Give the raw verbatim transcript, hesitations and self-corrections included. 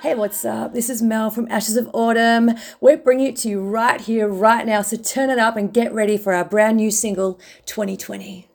Hey, what's up? This is Mel from Ashes of Autumn. We're bringing it to you right here, right now. So turn it up and get ready for our brand new single, twenty twenty.